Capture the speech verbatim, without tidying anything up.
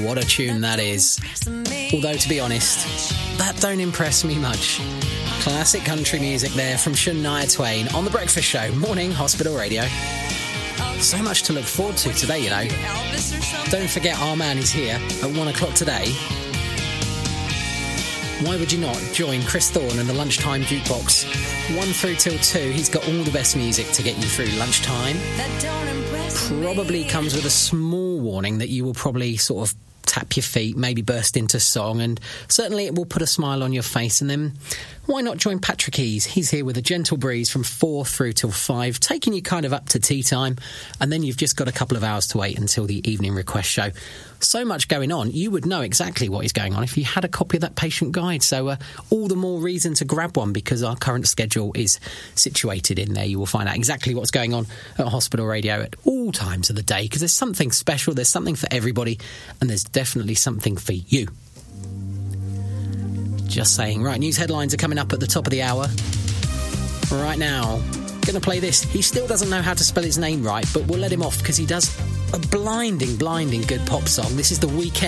What a tune that is. Although, to be honest, that don't impress me much. Classic country music there from Shania Twain on The Breakfast Show, Morning Hospital Radio. So much to look forward to today, you know. Don't forget our man is here at one o'clock today. Why would you not join Chris Thorne and the Lunchtime Jukebox? One through till two, he's got all the best music to get you through lunchtime. Probably comes with a small warning that you will probably sort of tap your feet, maybe burst into song, and certainly it will put a smile on your face. And then why not join Patrick Keys? He's here with a gentle breeze from four through till five, taking you kind of up to tea time, and then you've just got a couple of hours to wait until the evening request show. So much going on, you would know exactly what is going on if you had a copy of that patient guide. So uh, all the more reason to grab one, because our current schedule is situated in there. You will find out exactly what's going on at Hospital Radio at all times of the day, because there's something special, there's something for everybody, and there's definitely something for you. Just saying. Right, news headlines are coming up at the top of the hour. Right now, going to play this. He still doesn't know how to spell his name right, but we'll let him off because he does a blinding, blinding good pop song. This is The Weeknd.